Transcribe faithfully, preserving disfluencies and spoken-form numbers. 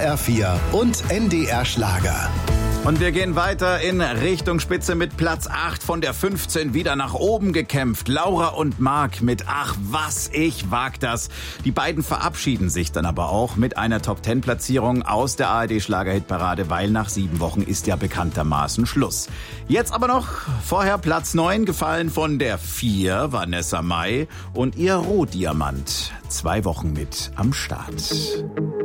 R vier und N D R Schlager. Und wir gehen weiter in Richtung Spitze mit Platz acht von der fünfzehn wieder nach oben gekämpft. Laura und Marc mit Ach, was ich wag das. Die beiden verabschieden sich dann aber auch mit einer Top-zehn-Platzierung aus der A R D-Schlager-Hitparade, weil nach sieben Wochen ist ja bekanntermaßen Schluss. Jetzt aber noch vorher Platz neun, gefallen von der vier, Vanessa Mai und ihr Rohdiamant. Zwei Wochen mit am Start.